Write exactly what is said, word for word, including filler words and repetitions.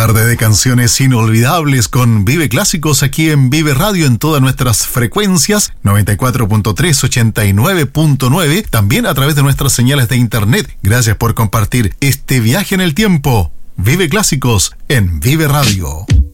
Tarde de canciones inolvidables con Vive Clásicos aquí en Vive Radio en todas nuestras frecuencias, noventa y cuatro punto tres, ochenta y nueve punto nueve, también a través de nuestras señales de internet. Gracias por compartir este viaje en el tiempo. Vive Clásicos en Vive Radio.